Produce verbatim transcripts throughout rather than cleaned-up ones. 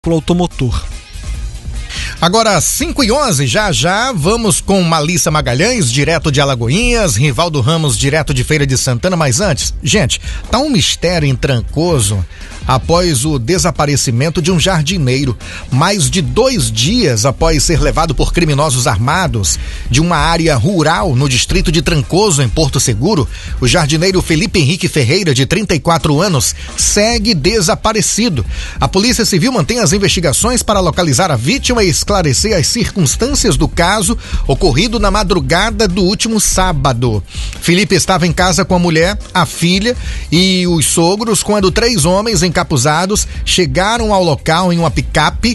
automotor. Agora, cinco e onze, já já vamos com Malissa Magalhães, direto de Alagoinhas, Rivaldo Ramos, direto de Feira de Santana, mas antes, gente, tá um mistério em Trancoso após o desaparecimento de um jardineiro. Mais de dois dias após ser levado por criminosos armados de uma área rural no distrito de Trancoso, em Porto Seguro, o jardineiro Felipe Henrique Ferreira, de trinta e quatro anos, segue desaparecido. A Polícia Civil mantém as investigações para localizar a vítima e esclarecer as circunstâncias do caso ocorrido na madrugada do último sábado. Felipe estava em casa com a mulher, a filha e os sogros quando três homens encapuzados chegaram ao local em uma picape.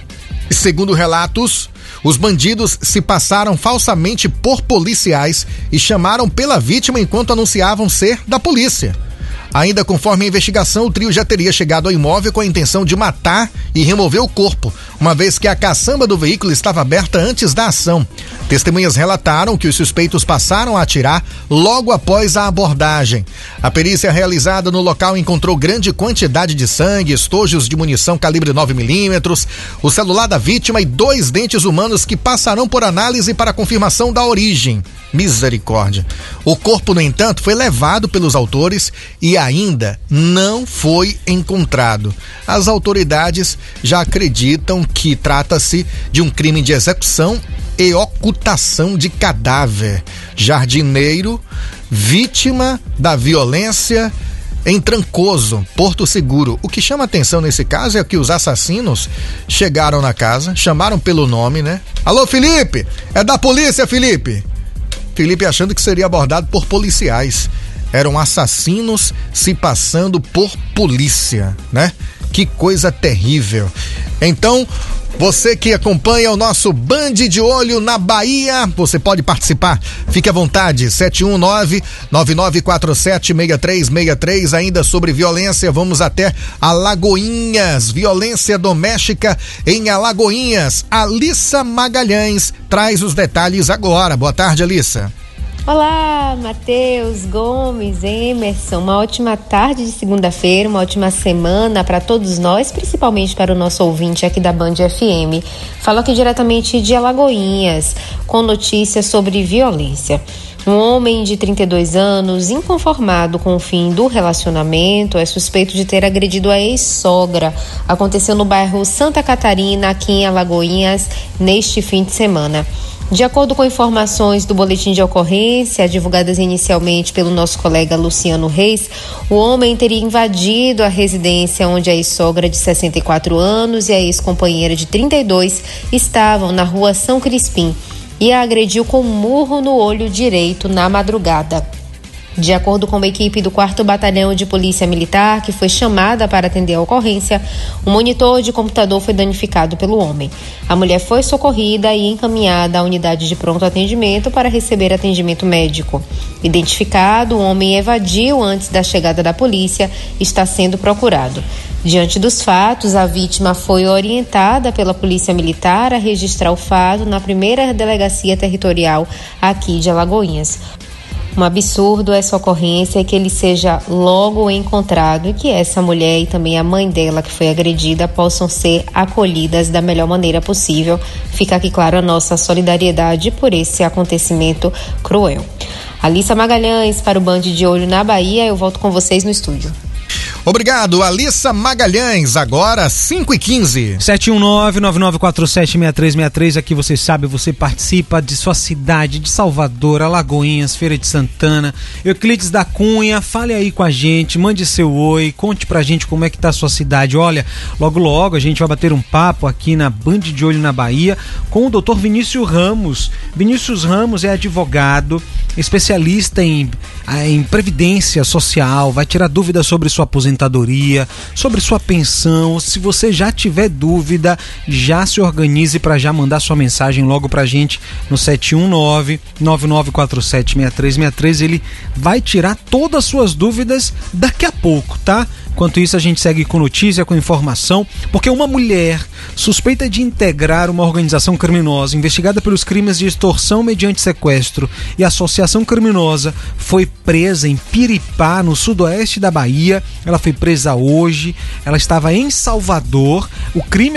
Segundo relatos, os bandidos se passaram falsamente por policiais e chamaram pela vítima enquanto anunciavam ser da polícia. Ainda conforme a investigação, o trio já teria chegado ao imóvel com a intenção de matar e remover o corpo, uma vez que a caçamba do veículo estava aberta antes da ação. Testemunhas relataram que os suspeitos passaram a atirar logo após a abordagem. A perícia realizada no local encontrou grande quantidade de sangue, estojos de munição calibre nove milímetros, o celular da vítima e dois dentes humanos que passarão por análise para confirmação da origem. Misericórdia. O corpo, no entanto, foi levado pelos autores e ainda não foi encontrado. As autoridades já acreditam que trata-se de um crime de execução e ocultação de cadáver. Jardineiro, vítima da violência em Trancoso, Porto Seguro. O que chama atenção nesse caso é que os assassinos chegaram na casa, chamaram pelo nome, né? Alô, Felipe! É da polícia, Felipe! Felipe achando que seria abordado por policiais. Eram assassinos se passando por polícia, né? Que coisa terrível. Então, você que acompanha o nosso Band de Olho na Bahia, você pode participar. Fique à vontade, sete um nove, nove nove quatro sete, seis três seis três. Ainda sobre violência, vamos até Alagoinhas. Violência doméstica em Alagoinhas. Alissa Magalhães traz os detalhes agora. Boa tarde, Alissa. Olá, Matheus, Gomes, Emerson, uma ótima tarde de segunda-feira, uma ótima semana para todos nós, principalmente para o nosso ouvinte aqui da Band F M. Falo aqui diretamente de Alagoinhas, com notícias sobre violência. Um homem de trinta e dois anos, inconformado com o fim do relacionamento, é suspeito de ter agredido a ex-sogra. Aconteceu no bairro Santa Catarina, aqui em Alagoinhas, neste fim de semana. De acordo com informações do boletim de ocorrência, divulgadas inicialmente pelo nosso colega Luciano Reis, o homem teria invadido a residência onde a ex-sogra de sessenta e quatro anos e a ex-companheira de trinta e dois estavam na rua São Crispim e a agrediu com um murro no olho direito na madrugada. De acordo com uma equipe do quarto Batalhão de Polícia Militar, que foi chamada para atender a ocorrência, o monitor de computador foi danificado pelo homem. A mulher foi socorrida e encaminhada à unidade de pronto atendimento para receber atendimento médico. Identificado, o homem evadiu antes da chegada da polícia e está sendo procurado. Diante dos fatos, a vítima foi orientada pela Polícia Militar a registrar o fato na primeira delegacia territorial aqui de Alagoinhas. Um absurdo essa ocorrência, que ele seja logo encontrado e que essa mulher e também a mãe dela que foi agredida possam ser acolhidas da melhor maneira possível. Fica aqui claro a nossa solidariedade por esse acontecimento cruel. Alissa Magalhães para o Band de Olho na Bahia, eu volto com vocês no estúdio. Obrigado, Alissa Magalhães. Agora cinco e quinze. sete um nove, nove nove quatro sete, seis três seis três. Aqui você sabe, você participa de sua cidade, de Salvador, Alagoinhas, Feira de Santana, Euclides da Cunha. Fale aí com a gente, mande seu oi, conte pra gente como é que tá a sua cidade. Olha, logo logo a gente vai bater um papo aqui na Band de Olho na Bahia com o doutor Vinícius Ramos. Vinícius Ramos é advogado, especialista em, em previdência social, vai tirar dúvidas sobre sua aposentadoria, sobre sua pensão. Se você já tiver dúvida, já se organize para já mandar sua mensagem logo pra gente no sete um nove, nove nove quatro sete, seis três seis três. Ele vai tirar todas as suas dúvidas daqui a pouco, tá? Enquanto isso, a gente segue com notícia, com informação, porque uma mulher suspeita de integrar uma organização criminosa investigada pelos crimes de extorsão mediante sequestro e associação organização criminosa foi presa em Piripá, no sudoeste da Bahia. Ela foi presa hoje. Ela estava em Salvador. O crime